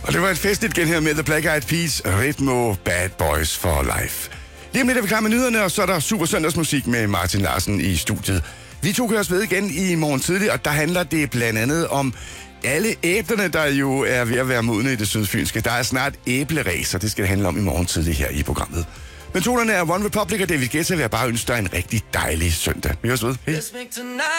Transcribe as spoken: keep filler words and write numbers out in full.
Og det var et festligt gen her med The Black Eyed Peas, Ritmo, Bad Boys for Life. Lige om lidt er vi klar med nyhederne, og så er der super søndagsmusik med Martin Larsen i studiet. Vi to kører os ved igen i morgen tidlig, og der handler det blandt andet om alle æblerne, der jo er ved at være modne i det sydfynske. Der er snart æbleræs, og det skal det handle om i morgen tidlig her i programmet. Men tonerne er One Republic og David Guetta, vil jeg bare ønske dig en rigtig dejlig søndag. Vi høres ved. Hej.